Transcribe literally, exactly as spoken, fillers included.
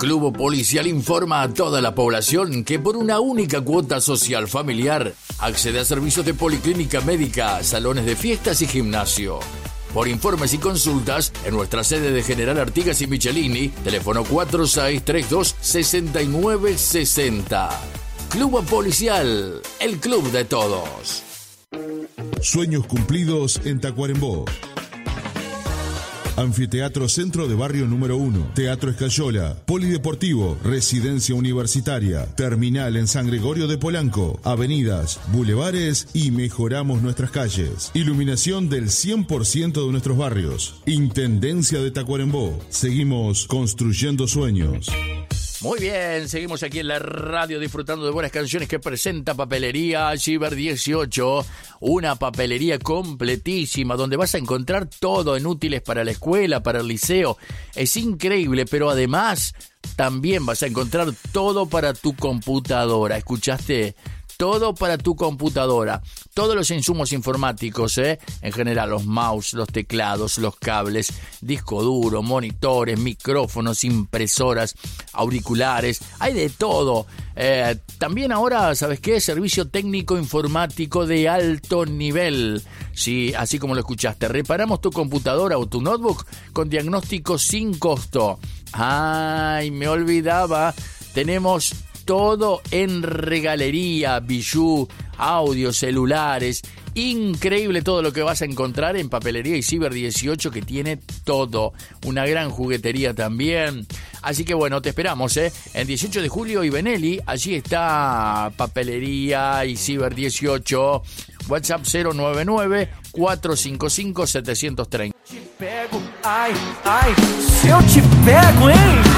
Club Policial informa a toda la población que por una única cuota social familiar accede a servicios de policlínica médica, salones de fiestas y gimnasio. Por informes y consultas, en nuestra sede de General Artigas y Michelini, teléfono cuatro seis tres dos, seis nueve seis cero. Club Policial, el club de todos. Sueños cumplidos en Tacuarembó. Anfiteatro Centro de Barrio número uno, Teatro Escayola, Polideportivo, Residencia Universitaria, Terminal en San Gregorio de Polanco, avenidas, bulevares y mejoramos nuestras calles. Iluminación del cien por ciento de nuestros barrios. Intendencia de Tacuarembó. Seguimos construyendo sueños. Muy bien, seguimos aquí en la radio disfrutando de buenas canciones que presenta Papelería Ciber dieciocho, una papelería completísima donde vas a encontrar todo en útiles para la escuela, para el liceo. Es increíble, pero además también vas a encontrar todo para tu computadora. ¿Escuchaste? Todo para tu computadora. Todos los insumos informáticos, ¿eh? En general, los mouse, los teclados, los cables, disco duro, monitores, micrófonos, impresoras, auriculares. Hay de todo. Eh, también ahora, ¿sabes qué? Servicio técnico informático de alto nivel. Sí, así como lo escuchaste. Reparamos tu computadora o tu notebook con diagnóstico sin costo. Ay, me olvidaba. Tenemos todo en regalería, bijú, audio, celulares. Increíble todo lo que vas a encontrar en Papelería y Ciber dieciocho, que tiene todo. Una gran juguetería también. Así que bueno, te esperamos, ¿eh? En dieciocho de julio y Benelli, allí está Papelería y Ciber dieciocho. WhatsApp cero nueve nueve, cuatro cinco cinco, siete tres cero. Te pego, ai, ai, se eu te pego, hein?